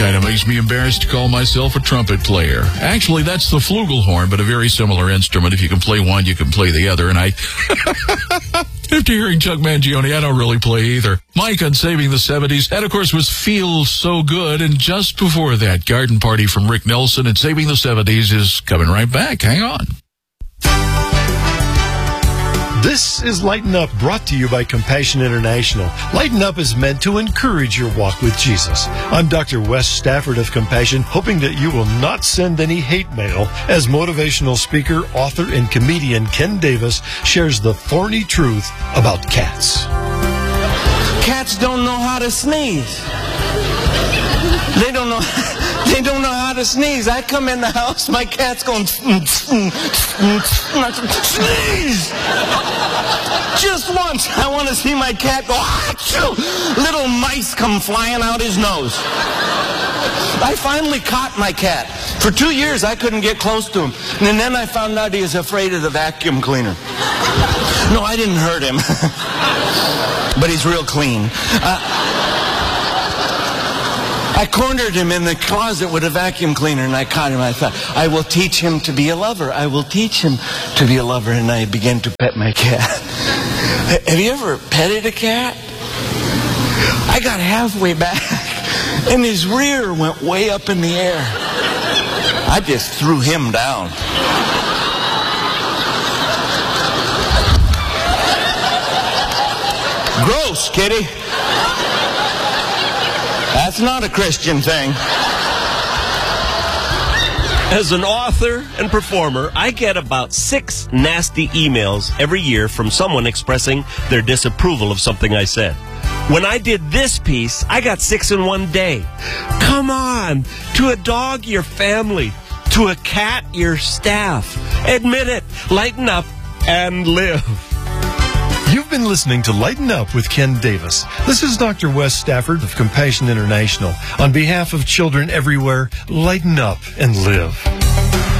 Kind of makes me embarrassed to call myself a trumpet player. Actually, that's the flugelhorn, but a very similar instrument. If you can play one, you can play the other. And after hearing Chuck Mangione, I don't really play either. Mike on Saving the 70s. That, of course, was Feel So Good. And just before that, Garden Party from Rick Nelson and Saving the 70s is coming right back. Hang on. This is Lighten Up, brought to you by Compassion International. Lighten Up is meant to encourage your walk with Jesus. I'm Dr. Wes Stafford of Compassion, hoping that you will not send any hate mail as motivational speaker, author, and comedian Ken Davis shares the thorny truth about cats. Cats don't know how to sneeze. They don't know how to sneeze. I come in the house, my cat's going sneeze. Just once, I want to see my cat go, achoo! Little mice come flying out his nose. I finally caught my cat. For 2 years, I couldn't get close to him. And then I found out he was afraid of the vacuum cleaner. No, I didn't hurt him. But he's real clean. I cornered him in the closet with a vacuum cleaner, and I caught him. I thought, I will teach him to be a lover. I will teach him to be a lover. And I began to pet my cat. Have you ever petted a cat? I got halfway back, and his rear went way up in the air. I just threw him down. Gross, kitty. That's not a Christian thing. As an author and performer, I get about 6 nasty emails every year from someone expressing their disapproval of something I said. When I did this piece, I got 6 in one day. Come on, to a dog, your family. To a cat, your staff. Admit it, lighten up, and live. You've been listening to Lighten Up with Ken Davis. This is Dr. Wes Stafford of Compassion International. On behalf of children everywhere, lighten up and live.